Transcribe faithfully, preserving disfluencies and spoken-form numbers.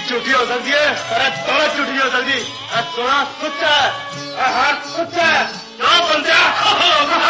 झूठी हो सकती है, अरे तो झूठी हो सकती। सोना सुच्चा है, हाथ सुच्चा है, क्यों बंदा